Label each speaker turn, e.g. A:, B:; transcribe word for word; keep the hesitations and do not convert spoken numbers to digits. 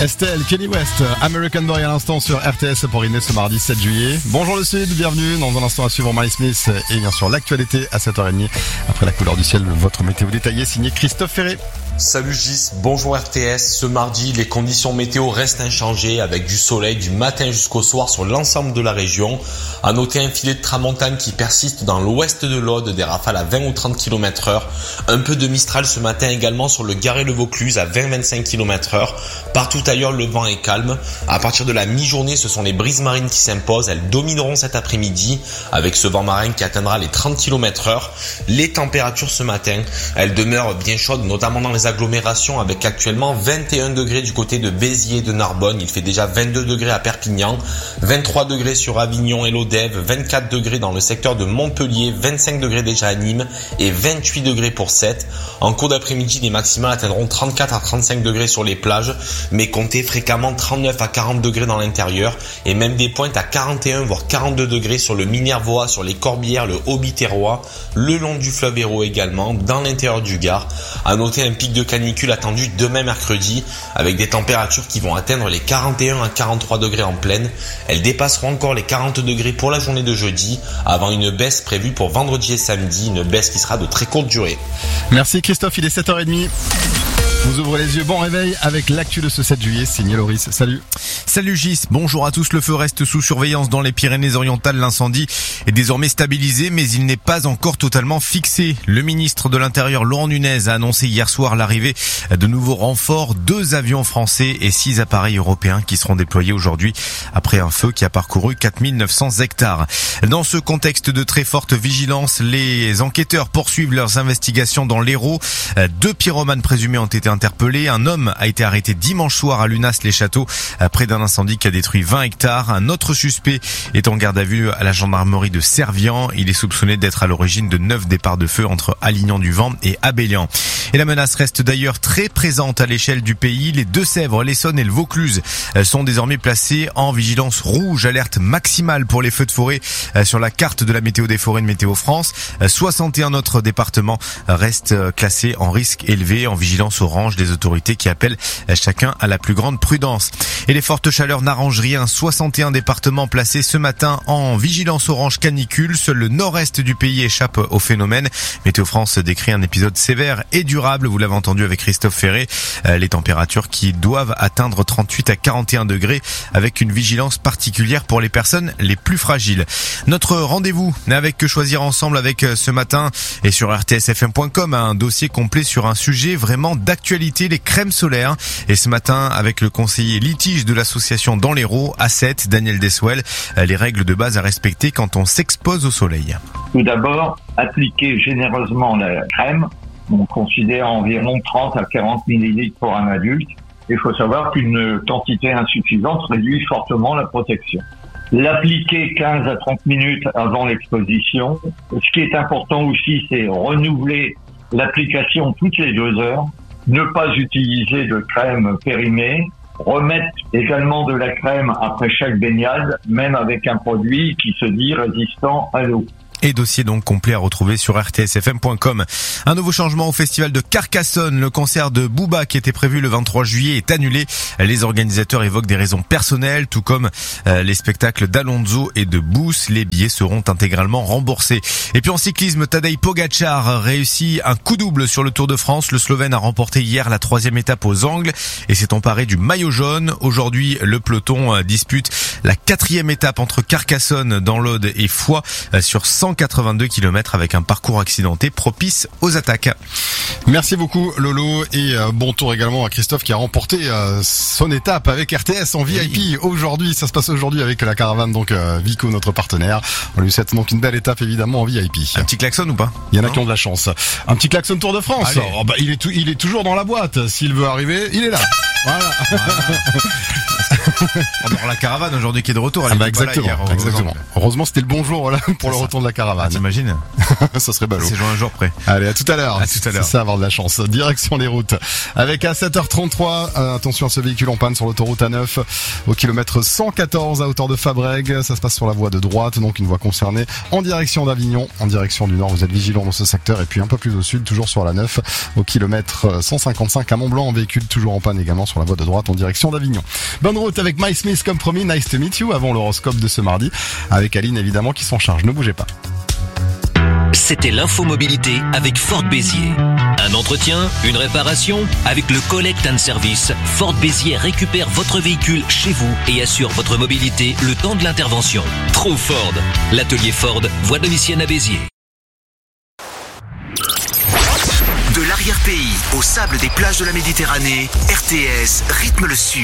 A: Estelle, Kenny West, American Boy à l'instant sur R T S pour Inès ce mardi sept juillet. Bonjour le Sud, bienvenue. Dans un instant à suivre Miley Smith et bien sûr l'actualité à sept heures trente. Après la couleur du ciel, votre météo détaillée signé Christophe Ferré.
B: Salut Gis, bonjour R T S. Ce mardi, les conditions météo restent inchangées avec du soleil du matin jusqu'au soir sur l'ensemble de la région. À noter un filet de tramontane qui persiste dans l'ouest de l'Aude, des rafales à vingt ou trente kilomètres heure. Un peu de mistral ce matin également sur le Garès-le-Vaucluse à vingt à vingt-cinq kilomètres heure. Partout ailleurs, le vent est calme. À partir de la mi-journée, ce sont les brises marines qui s'imposent. Elles domineront cet après-midi avec ce vent marin qui atteindra les trente kilomètres heure. Les températures ce matin, elles demeurent bien chaudes, notamment dans les agglomérations avec actuellement vingt et un degrés du côté de Béziers et de Narbonne. Il fait déjà vingt-deux degrés à Perpignan, vingt-trois degrés sur Avignon et l'Odève, vingt-quatre degrés dans le secteur de Montpellier, vingt-cinq degrés déjà à Nîmes et vingt-huit degrés pour Sète. En cours d'après-midi, les maximales atteindront trente-quatre à trente-cinq degrés sur les plages, mais comptez fréquemment trente-neuf à quarante degrés dans l'intérieur et même des pointes à quarante et un voire quarante-deux degrés sur le Minervois, sur les Corbières, le Haut-Biterrois, le long du fleuve Hérault également, dans l'intérieur du Gard. À noter un pic de canicule attendu demain mercredi avec des températures qui vont atteindre les quarante et un à quarante-trois degrés en plaine. Elles dépasseront encore les quarante degrés pour la journée de jeudi avant une baisse prévue pour vendredi et samedi, une baisse qui sera de très courte durée.
A: Merci Christophe, il est sept heures trente. Vous ouvrez les yeux, bon réveil avec l'actu de ce sept juillet, signé Loris. Salut.
C: Salut Gis, bonjour à tous. Le feu reste sous surveillance dans les Pyrénées-Orientales. L'incendie est désormais stabilisé, mais il n'est pas encore totalement fixé. Le ministre de l'Intérieur, Laurent Nunez, a annoncé hier soir l'arrivée de nouveaux renforts, deux avions français et six appareils européens qui seront déployés aujourd'hui après un feu qui a parcouru quatre mille neuf cents hectares. Dans ce contexte de très forte vigilance, les enquêteurs poursuivent leurs investigations dans l'Hérault. Deux pyromanes présumés ont été interpellé. Un homme a été arrêté dimanche soir à Lunas-les-Châteaux près d'un incendie qui a détruit vingt hectares. Un autre suspect est en garde à vue à la gendarmerie de Servian. Il est soupçonné d'être à l'origine de neuf départs de feu entre Alignan-du-Vent et Abélian. Et la menace reste d'ailleurs très présente à l'échelle du pays. Les Deux-Sèvres, l'Essonne et le Vaucluse sont désormais placés en vigilance rouge, alerte maximale pour les feux de forêt sur la carte de la météo des forêts de Météo France. soixante et un autres départements restent classés en risque élevé, en vigilance orange, des autorités qui appellent chacun à la plus grande prudence. Et les fortes chaleurs n'arrangent rien. soixante et un départements placés ce matin en vigilance orange canicule. Seul le nord-est du pays échappe au phénomène. Météo France décrit un épisode sévère et durable. Vous l'avez entendu avec Christophe Ferré. Les températures qui doivent atteindre trente-huit à quarante et un degrés avec une vigilance particulière pour les personnes les plus fragiles. Notre rendez-vous avec Que Choisir Ensemble avec ce matin et sur R T S F M point com un dossier complet sur un sujet vraiment d'actualité, les crèmes solaires. Et ce matin avec le conseiller litige de l'association Dans l'Hérault, A sept, Daniel Deswell, les règles de base à respecter quand on s'expose au soleil.
D: Tout d'abord, appliquer généreusement la crème. On considère environ trente à quarante millilitres pour un adulte. Il faut savoir qu'une quantité insuffisante réduit fortement la protection. L'appliquer quinze à trente minutes avant l'exposition. Ce qui est important aussi, c'est renouveler l'application toutes les deux heures. Ne pas utiliser de crème périmée. Remettre également de la crème après chaque baignade, même avec un produit qui se dit résistant à l'eau.
C: Et dossier donc complet à retrouver sur R T S F M point com. Un nouveau changement au festival de Carcassonne. Le concert de Booba qui était prévu le vingt-trois juillet est annulé. Les organisateurs évoquent des raisons personnelles, tout comme euh, les spectacles d'Alonso et de Booth. Les billets seront intégralement remboursés. Et puis en cyclisme, Tadej Pogačar réussit un coup double sur le Tour de France. Le Slovène a remporté hier la troisième étape aux Angles et s'est emparé du maillot jaune. Aujourd'hui, le peloton dispute la quatrième étape entre Carcassonne dans l'Aude et Foix sur cent quatre-vingt-deux kilomètres avec un parcours accidenté propice aux attaques.
A: Merci beaucoup Lolo et euh, bon tour également à Christophe qui a remporté euh, son étape avec R T S en V I P oui. Aujourd'hui. Ça se passe aujourd'hui avec la caravane donc euh, Vico, notre partenaire. On lui souhaite donc une belle étape évidemment en V I P.
C: Un petit klaxon ou pas?
A: Il y en a non. qui ont de la chance. Un petit klaxon Tour de France. Oh, bah, il est tout, il est toujours dans la boîte. S'il veut arriver, il est là. Voilà.
C: On aura la caravane aujourd'hui qui est de retour.
A: Ah bah exactement, hier, exactement. Heureusement c'était le bon jour là pour le ça. retour de la caravane.
C: Ah, t'imagines?
A: Ça serait ballot.
C: C'est joué un jour près.
A: Allez, à tout à l'heure.
C: À tout à l'heure.
A: C'est ça, avoir de la chance. Direction les routes. Avec à sept heures trente-trois, euh, attention à ce véhicule en panne sur l'autoroute A neuf au kilomètre cent quatorze à hauteur de Fabrègues. Ça se passe sur la voie de droite, donc une voie concernée en direction d'Avignon, en direction du nord. Vous êtes vigilants dans ce secteur et puis un peu plus au sud, toujours sur la neuf au kilomètre cent cinquante-cinq à Mont-Blanc, en véhicule toujours en panne également sur sur la voie de droite en direction d'Avignon. Bonne route avec Mike Smith comme promis, nice to meet you avant l'horoscope de ce mardi avec Aline évidemment qui s'en charge, ne bougez pas.
E: C'était l'infomobilité avec Ford Béziers. Un entretien, une réparation, avec le Collect and Service, Ford Béziers récupère votre véhicule chez vous et assure votre mobilité le temps de l'intervention. Trouve Ford. L'atelier Ford, voie de Vissienne à Béziers.
F: De l'arrière-pays au sable des plages de la Méditerranée, R T S rythme le sud.